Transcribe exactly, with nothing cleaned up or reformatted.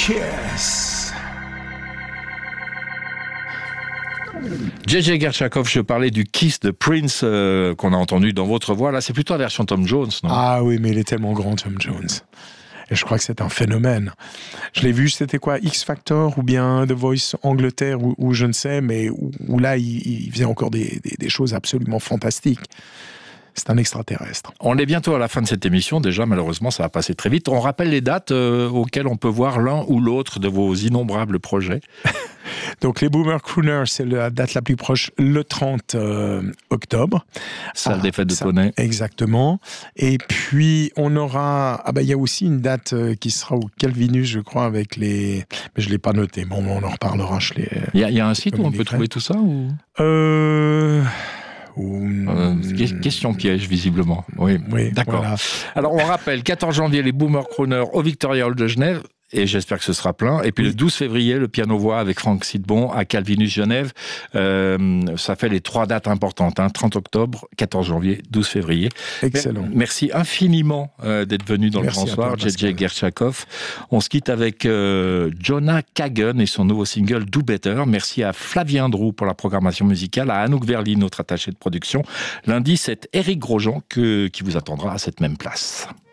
Cheers. J J Gershakov, je parlais du Kiss de Prince euh, qu'on a entendu dans votre voix. Là, c'est plutôt la version Tom Jones, non? Ah oui, mais il est tellement grand, Tom Jones. Et je crois que c'est un phénomène. Je l'ai vu, c'était quoi, X Factor ou bien The Voice Angleterre ou, ou je ne sais, mais où, où là, il, il faisait encore des, des, des choses absolument fantastiques. C'est un extraterrestre. On est bientôt à la fin de cette émission. Déjà, malheureusement, ça va passer très vite. On rappelle les dates euh, auxquelles on peut voir l'un ou l'autre de vos innombrables projets. Donc, les Boomer Crooners, c'est la date la plus proche, le trente euh, octobre. Salle ah, des fêtes de ça, Poney. Exactement. Et puis, on aura... Ah ben, il y a aussi une date euh, qui sera au Calvinus, je crois, avec les... Mais je ne l'ai pas noté. Bon, on en reparlera. Je l'ai... Il y, a, il y a un site où on peut trouver tout ça ou... Euh... Euh, question piège, visiblement. Oui, oui d'accord. Voilà. Alors, on rappelle, quatorze janvier, les Boomer Crooners au Victoria Hall de Genève. Et j'espère que ce sera plein. Et puis oui. Le douze février, le piano-voix avec Franck Sidbon à Calvinus Genève. Euh, ça fait les trois dates importantes. Hein, trente octobre, quatorze janvier, douze février. Excellent. Merci infiniment euh, d'être venu dans Merci le Grand Soir, J J Gershakov. On se quitte avec euh, Jonah Kagan et son nouveau single Do Better. Merci à Flavien Drou pour la programmation musicale, à Anouk Verly, notre attaché de production. Lundi, c'est Éric Grosjean que, qui vous attendra à cette même place.